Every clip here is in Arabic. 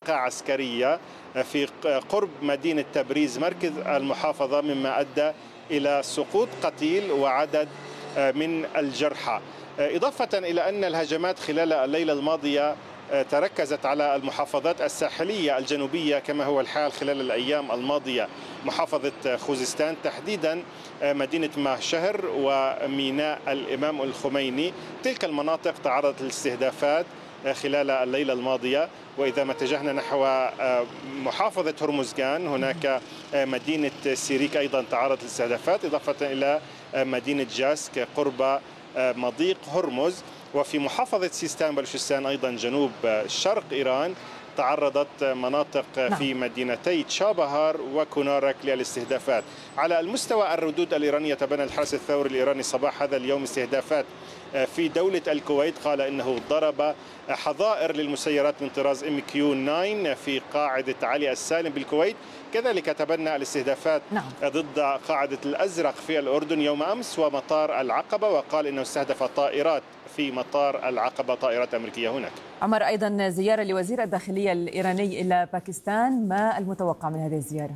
منطقة عسكرية في قرب مدينة تبريز مركز المحافظة، مما أدى إلى سقوط قتيل وعدد من الجرحى. إضافة إلى أن الهجمات خلال الليلة الماضية تركزت على المحافظات الساحلية الجنوبية كما هو الحال خلال الأيام الماضية، محافظة خوزستان تحديدا، مدينة ماشهر وميناء الإمام الخميني. تلك المناطق تعرضت للاستهدافات خلال الليلة الماضية. وإذا ما اتجهنا نحو محافظة هرمزغان، هناك مدينة سيريك أيضا تعرضت للاستهدافات، إضافة إلى مدينة جاسك قرب مضيق هرمز. وفي محافظة سيستان بلوشستان أيضا جنوب شرق إيران تعرضت مناطق في مدينتي تشابهار وكونارك للاستهدافات. على المستوى الردود الإيرانية، تبنى الحرس الثوري الإيراني صباح هذا اليوم استهدافات في دولة الكويت، قال إنه ضرب حظائر للمسيرات من طراز MQ-9 في قاعدة علي السالم بالكويت. كذلك تبنى الاستهدافات ضد قاعدة الأزرق في الأردن يوم أمس ومطار العقبة، وقال إنه استهدف طائرات في مطار العقبة، طائرات أمريكية هناك. عمر، أيضا زيارة لوزير الداخلية الإيراني إلى باكستان، ما المتوقع من هذه الزيارة؟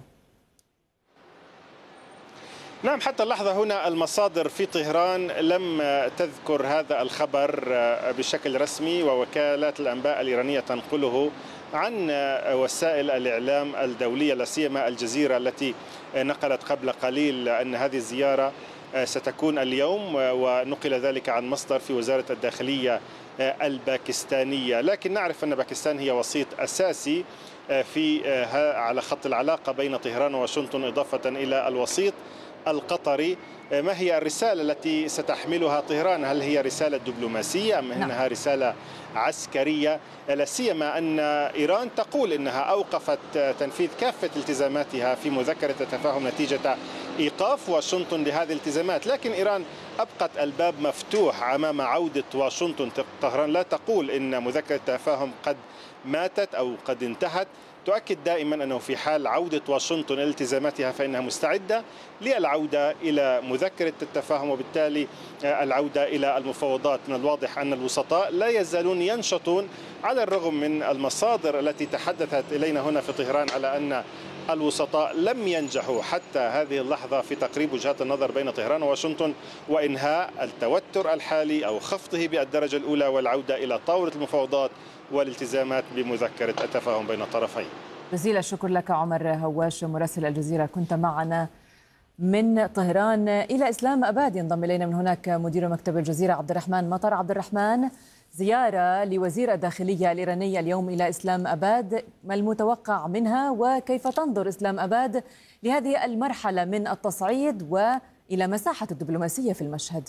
نعم، حتى اللحظة هنا المصادر في طهران لم تذكر هذا الخبر بشكل رسمي، ووكالات الأنباء الإيرانية تنقله عن وسائل الإعلام الدولية، لا سيما الجزيرة التي نقلت قبل قليل أن هذه الزيارة ستكون اليوم، ونقل ذلك عن مصدر في وزارة الداخلية الباكستانية. لكن نعرف أن باكستان هي وسيط أساسي على خط العلاقة بين طهران وواشنطن، إضافة إلى الوسيط القطري. ما هي الرسالة التي ستحملها طهران؟ هل هي رسالة دبلوماسية أم أنها رسالة عسكرية؟ لا سيما أن إيران تقول أنها أوقفت تنفيذ كافة التزاماتها في مذكرة التفاهم نتيجة إيقاف واشنطن لهذه الالتزامات، لكن إيران أبقت الباب مفتوح أمام عودة واشنطن. طهران لا تقول إن مذكرة التفاهم قد ماتت أو قد انتهت، تؤكد دائما أنه في حال عودة واشنطن إلى التزاماتها فإنها مستعدة للعودة إلى مذكرة التفاهم، وبالتالي العودة إلى المفاوضات. من الواضح أن الوسطاء لا يزالون ينشطون على الرغم من المصادر التي تحدثت إلينا هنا في طهران على أن الوسطاء لم ينجحوا حتى هذه اللحظة في تقريب وجهات النظر بين طهران وواشنطن وإنهاء التوتر الحالي أو خفضه بالدرجة الأولى والعودة إلى طاولة المفاوضات والالتزامات بمذكرة التفاهم بين الطرفين. جزيل الشكر لك عمر هواش مراسل الجزيرة، كنت معنا من طهران. إلى إسلام أباد ينضم إلينا من هناك مدير مكتب الجزيرة عبد الرحمن مطر. عبد الرحمن، زيارة لوزير الداخلية الإيراني اليوم إلى إسلام أباد، ما المتوقع منها وكيف تنظر إسلام أباد لهذه المرحلة من التصعيد وإلى مساحة الدبلوماسية في المشهد؟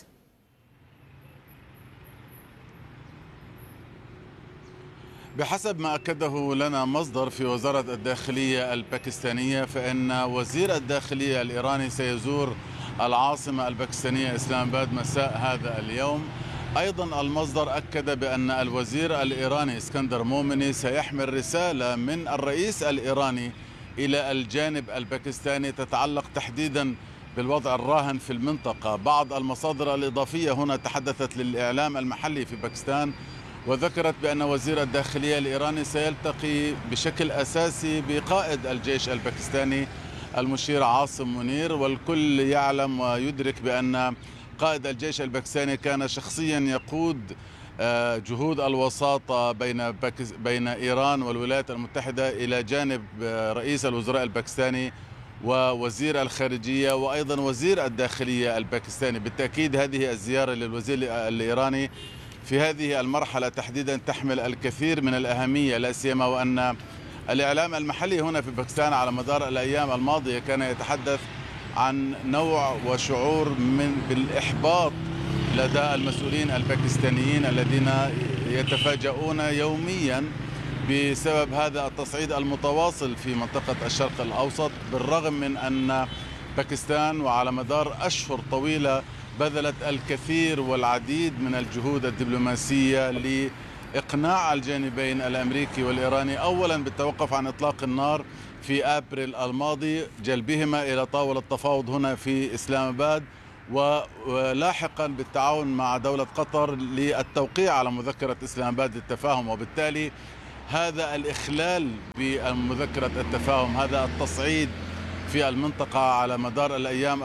بحسب ما أكده لنا مصدر في وزارة الداخلية الباكستانية، فإن وزير الداخلية الإيراني سيزور العاصمة الباكستانية إسلام آباد مساء هذا اليوم. أيضا المصدر أكد بأن الوزير الإيراني اسكندر مومني سيحمل رسالة من الرئيس الإيراني إلى الجانب الباكستاني تتعلق تحديدا بالوضع الراهن في المنطقة. بعض المصادر الإضافية هنا تحدثت للإعلام المحلي في باكستان وذكرت بأن وزير الداخلية الإيراني سيلتقي بشكل أساسي بقائد الجيش الباكستاني المشير عاصم منير. والكل يعلم ويدرك بأن قائد الجيش الباكستاني كان شخصيا يقود جهود الوساطة بين إيران والولايات المتحدة إلى جانب رئيس الوزراء الباكستاني ووزير الخارجية وأيضا وزير الداخلية الباكستاني. بالتأكيد هذه الزيارة للوزير الإيراني في هذه المرحلة تحديدا تحمل الكثير من الأهمية، لا سيما وأن الإعلام المحلي هنا في باكستان على مدار الأيام الماضية كان يتحدث عن نوع وشعور بالإحباط لدى المسؤولين الباكستانيين الذين يتفاجؤون يوميا بسبب هذا التصعيد المتواصل في منطقة الشرق الأوسط، بالرغم من أن باكستان وعلى مدار أشهر طويلة بذلت الكثير والعديد من الجهود الدبلوماسية لإقناع الجانبين الأمريكي والإيراني، أولا بالتوقف عن إطلاق النار في أبريل الماضي، جلبهما إلى طاولة التفاوض هنا في إسلام آباد، ولاحقا بالتعاون مع دولة قطر للتوقيع على مذكرة إسلام آباد للتفاهم. وبالتالي هذا الإخلال بمذكرة التفاهم، هذا التصعيد في المنطقة على مدار الأيام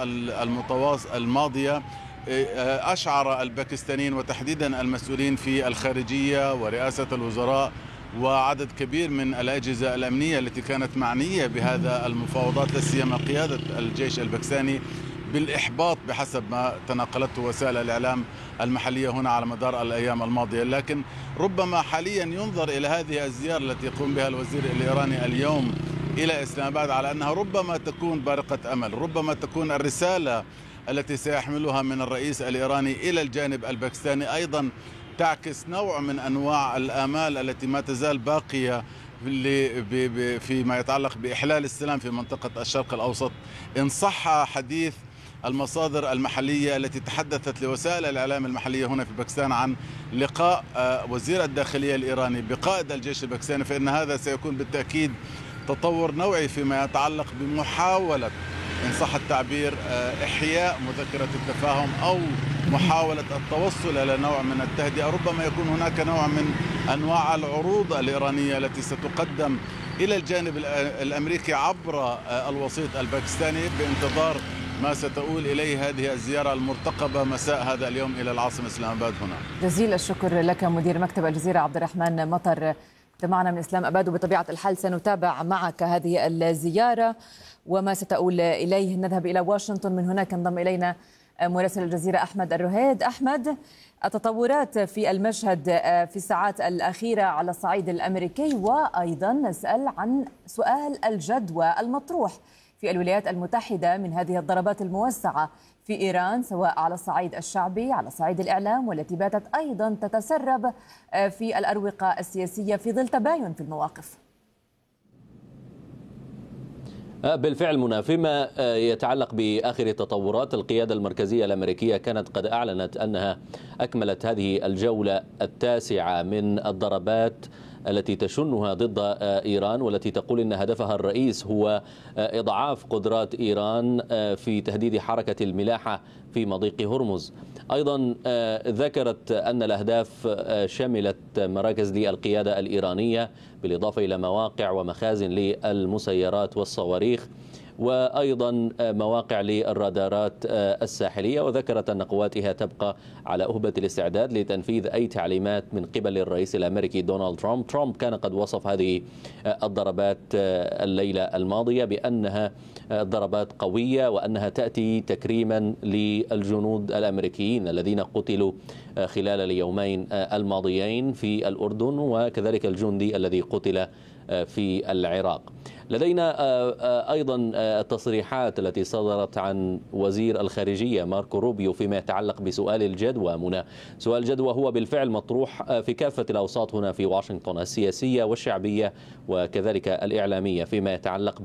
الماضية أشعر الباكستانيين وتحديدا المسؤولين في الخارجية ورئاسة الوزراء وعدد كبير من الأجهزة الأمنية التي كانت معنية بهذا المفاوضات، لا سيما قيادة الجيش الباكستاني، بالإحباط بحسب ما تناقلته وسائل الإعلام المحلية هنا على مدار الأيام الماضية. لكن ربما حاليا ينظر إلى هذه الزيارة التي يقوم بها الوزير الإيراني اليوم إلى إسلام آباد على أنها ربما تكون بارقة أمل، ربما تكون الرسالة التي سيحملها من الرئيس الإيراني إلى الجانب الباكستاني أيضا تعكس نوع من أنواع الآمال التي ما تزال باقية فيما يتعلق بإحلال السلام في منطقة الشرق الأوسط. إن صح حديث المصادر المحلية التي تحدثت لوسائل الإعلام المحلية هنا في باكستان عن لقاء وزير الداخلية الإيراني بقائد الجيش الباكستاني، فإن هذا سيكون بالتأكيد تطور نوعي فيما يتعلق بمحاولة، إن صح التعبير، إحياء مذكرة التفاهم أو محاولة التوصل إلى نوع من التهدئة. ربما يكون هناك نوع من أنواع العروض الإيرانية التي ستقدم إلى الجانب الأمريكي عبر الوسيط الباكستاني بانتظار ما ستؤول إليه هذه الزيارة المرتقبة مساء هذا اليوم إلى العاصمة إسلام آباد هنا. جزيل الشكر لك مدير مكتب الجزيرة عبد الرحمن مطر، كنت معنا من إسلام آباد، وبطبيعة الحال سنتابع معك هذه الزيارة وما ستؤول إليه. نذهب إلى واشنطن، من هناك انضم إلينا مراسل الجزيرة أحمد الرهيد. أحمد، التطورات في المشهد في الساعات الأخيرة على الصعيد الأمريكي، وأيضا نسأل عن سؤال الجدوى المطروح في الولايات المتحدة من هذه الضربات الموسعة في إيران، سواء على الصعيد الشعبي، على صعيد الإعلام، والتي باتت أيضا تتسرب في الأروقة السياسية في ظل تباين في المواقف. بالفعل منى، فيما يتعلق بآخر التطورات، القيادة المركزية الأمريكية كانت قد أعلنت أنها أكملت هذه الجولة التاسعة من الضربات التي تشنها ضد إيران، والتي تقول إن هدفها الرئيس هو إضعاف قدرات إيران في تهديد حركة الملاحة في مضيق هرمز. أيضا ذكرت أن الأهداف شملت مراكز للقيادة الإيرانية، بالإضافة إلى مواقع ومخازن للمسيرات والصواريخ، وأيضا مواقع للرادارات الساحلية. وذكرت أن قواتها تبقى على أهبة الاستعداد لتنفيذ أي تعليمات من قبل الرئيس الأمريكي دونالد ترامب. ترامب كان قد وصف هذه الضربات الليلة الماضية بأنها ضربات قوية، وأنها تأتي تكريما للجنود الأمريكيين الذين قتلوا خلال اليومين الماضيين في الأردن، وكذلك الجندي الذي قتل في العراق. لدينا أيضا التصريحات التي صدرت عن وزير الخارجية ماركو روبيو فيما يتعلق بسؤال الجدوى. منى، سؤال الجدوى هو بالفعل مطروح في كافة الأوساط هنا في واشنطن، السياسية والشعبية وكذلك الإعلامية. فيما يتعلق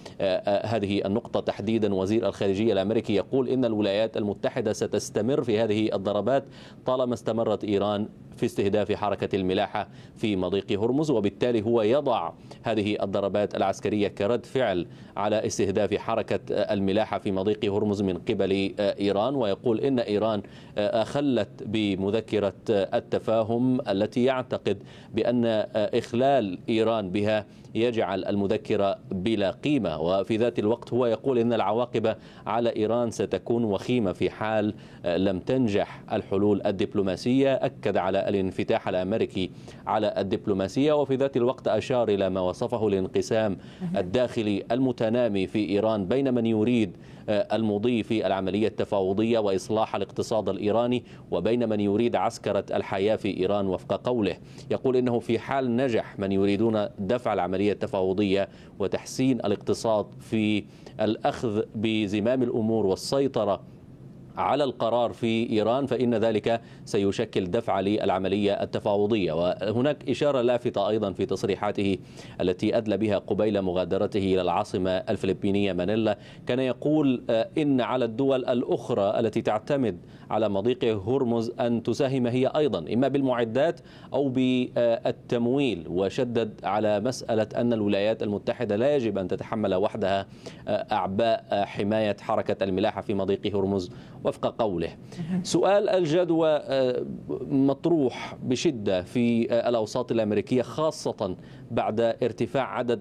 بهذه النقطة تحديدا، وزير الخارجية الأمريكي يقول إن الولايات المتحدة ستستمر في هذه الضربات طالما استمرت إيران في استهداف حركة الملاحة في مضيق هرمز، وبالتالي هو يضع هذه الضربات العسكرية كرد فعل على استهداف حركة الملاحة في مضيق هرمز من قبل إيران. ويقول إن إيران أخلت بمذكرة التفاهم التي يعتقد بأن إخلال إيران بها يجعل المذكرة بلا قيمة، وفي ذات الوقت هو يقول إن العواقب على إيران ستكون وخيمة في حال لم تنجح الحلول الدبلوماسية. أكد على الانفتاح الأمريكي على الدبلوماسية، وفي ذات الوقت أشار إلى ما وصفه الانقسام الداخلي المتنامي في إيران بين من يريد المضي في العملية التفاوضية وإصلاح الاقتصاد الإيراني وبين من يريد عسكرة الحياة في إيران. وفق قوله يقول إنه في حال نجح من يريدون دفع العملية التفاوضية وتحسين الاقتصاد في الأخذ بزمام الأمور والسيطرة على القرار في إيران، فإن ذلك سيشكل دفعة للعملية التفاوضية. وهناك إشارة لافتة أيضا في تصريحاته التي أدلى بها قبيل مغادرته إلى العاصمة الفلبينية مانيلا، كان يقول إن على الدول الأخرى التي تعتمد على مضيق هرمز أن تساهم هي أيضا إما بالمعدات أو بالتمويل، وشدد على مسألة أن الولايات المتحدة لا يجب أن تتحمل وحدها أعباء حماية حركة الملاحة في مضيق هرمز وفق قوله. سؤال الجدوى مطروح بشدة في الأوساط الأمريكية، خاصة بعد ارتفاع عدد